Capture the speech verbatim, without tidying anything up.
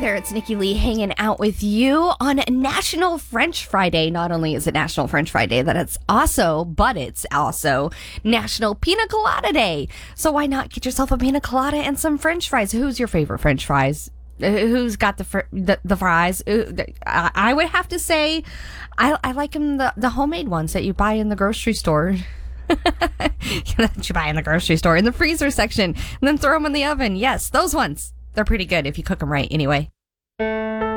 there, it's Nikki Lee hanging out with you on National French Friday. Not only is it National French Friday, that it's also, but it's also National Pina Colada Day. So why not get yourself a pina colada and some French fries? Who's your favorite French fries? Uh, Who's got the fr- the, the fries? Uh, the- I I would have to say, I, I like them the, the homemade ones that you buy in the grocery store. That you buy in the grocery store in the freezer section, and then throw them in the oven. Yes, those ones. They're pretty good if you cook them right anyway.